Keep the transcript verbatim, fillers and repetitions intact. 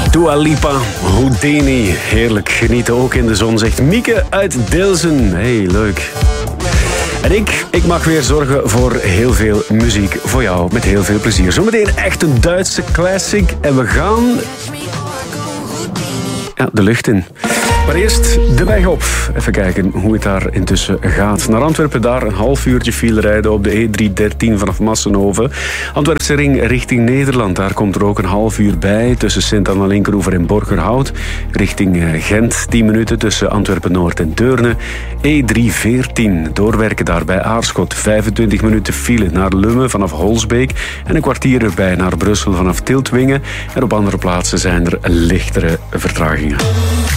Dua Lipa, Houdini. Heerlijk genieten ook in de zon, zegt Mieke uit Deelzen. Hey, leuk. En ik, ik mag weer zorgen voor heel veel muziek voor jou, met heel veel plezier. Zometeen echt een Duitse classic en we gaan... Ja, de lucht in. Maar eerst de weg op. Even kijken hoe het daar intussen gaat. Naar Antwerpen, daar een half uurtje file rijden op de E driehonderddertien vanaf Massenhoven. Antwerpse ring richting Nederland. Daar komt er ook een half uur bij tussen Sint-Anna-Linkeroever en Borgerhout. Richting Gent, tien minuten tussen Antwerpen-Noord en Deurne. E driehonderdveertien, doorwerken daar bij Aarschot. vijfentwintig minuten file naar Lummen vanaf Holsbeek. En een kwartier erbij naar Brussel vanaf Tiltwingen. En op andere plaatsen zijn er lichtere vertragingen.